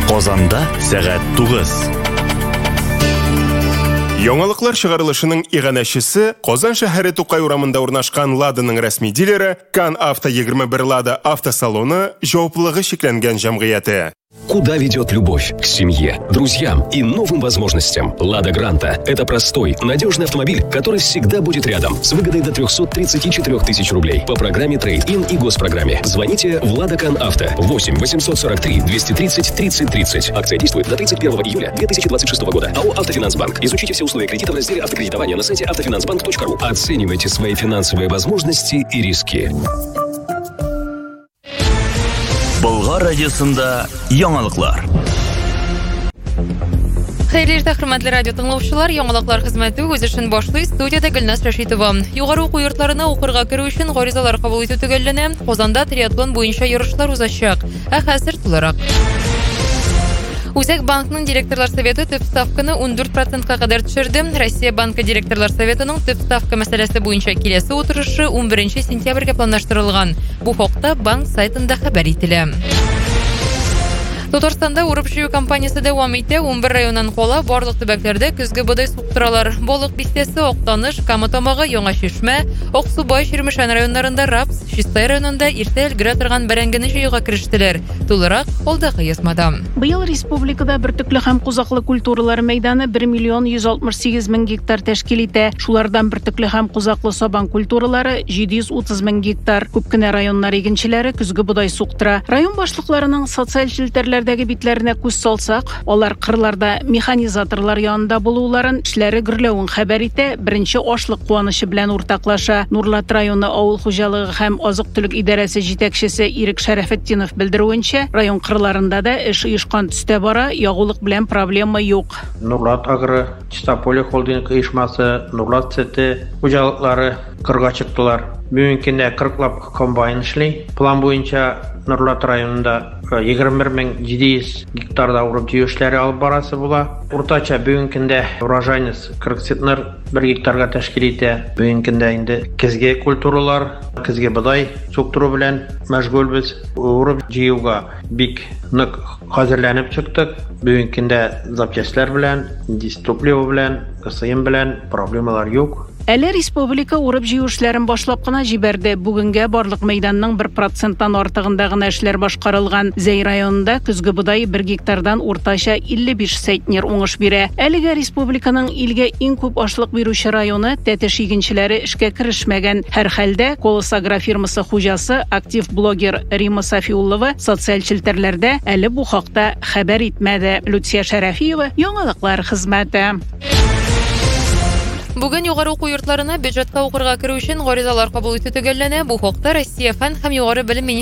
Казанда сәгать 9. Яңалыклар чыгарылышының иганәчесе Казан шәһәре Тукай урамында урнашкан Ладаның рәсми дилеры Кан Авто 21 Лада автосалоны җаваплылыгы шикләнгән җәмгыяте. Куда ведет любовь? К семье, друзьям и новым возможностям. «Лада Гранта» — это простой, надежный автомобиль, который всегда будет рядом, с выгодой до 334 тысяч рублей по программе Трейд-ин и госпрограмме. Звоните в «Лада Кан Авто» 8 843 230 30 30. Акция действует до 31 июля 2026 года. АО «Автофинансбанк». Изучите все условия кредита в разделе автокредитования на сайте автофинансбанк.ру. Оценивайте свои финансовые возможности и риски. Болгар радиосында яңалыклар. Хәерле хөрмәтле радио тыңлаучылар, яңалыклар хезмәте үз эшен башлый. Студиядә Гөлнас Рәшитова. Югары уку йортларына укырга керү өчен гаризалар кабул итү төгәлләнә. Казанда триатлон буенча ярышлар узачак. Хәзер тулырак. Үзәк банкның директорлар советы төп ставканы 14%-ка кадәр төшерде. Россия банкы директорлар советының төп ставка мәсьәләсе буенча киләсе утырышы 11 сентябрьгә планлаштырылган. Бу хакта банк сайтында хәбәр ителә. Татарстанда урып җыю кампаниясе дәвам итә. 11 районнан кала барлык төбәкләрдә көзге бодай суктыралар. Болык бистәсе, Актаныш, Камытамагы, Яңа Чишмә, Аксубай, Чирмешән районнарында рапс, Чистай районында иртә өлгерә торган бәрәңгене җыюга кирештеләр. Тулырак алдагы язмада. Быел республикада бөртекле һәм кузаклы культуралар мәйданы 1 миллион 168 мең гектар тәшкил итә. Шулардан бөртекле һәм кузаклы сабан культуралары 730 мең гектар. Күп кенә районнар игенчеләре көзге бодай суктыра. Район башлыкларының социаль челтәрләр битләренә күз салсак, алар кырларда механизаторлар янында булуларын, эшләре гөрләвен хәбәр итә, беренче ашлык куанышы белән уртаклаша. Нурлат районы авыл хуҗалыгы һәм азык-төлек идарәсе җитәкчесе Ирек Шәрәфетдинов белдерүенчә, район кырларында да эш оешкан төстә бара, ягулык белән проблема юк. Нурлат агры, Чистополе холдинг оешмасы, Нурлат сети хуҗалыклары кырга чыктылар. Бүгенге 40 комбайн эшли. План буенча Нурлат районында 21 700 гектарда урып җыю эшләре алып барасы була. Уртача бүгенге урожайность 40 центнер 1 гектарга тәшкил итә. Бүгенге инде көзге культуралар, көзге бодай суктыру белән мәшгульбез. Урып җыюга бик нык хәзерләнеп чыктык. Бүгенге запчастлар белән, дистопливо белән, кысыем белән проблемалар юк. Әле республика урып җыю эшләрен башлап кына җибәрде. Бүгенгә барлык мәйданның 1%-тан артыгында гына эшләр башкарылган. Зәй районында көзге бодай 1 гектардан уртача 55 центнер уңыш бирә. Әлегә республиканың илгә иң күп ашлык бирүче районы Тәтеш игенчеләре эшкә керешмәгән. Һәр хәлдә Колос агро фирмасы хуҗасы, актив блогер Рима Сафиуллова социаль челтәрләрдә әле бу хакта хәбәр итмәде. Люция Шәрәфиева, яңалыклар хезмәте. Бүген югары уку йортларына бюджетка укырга керү өчен гаризалар кабул итү төгәлләнә. Бу хакта Россия фән һәм югары белем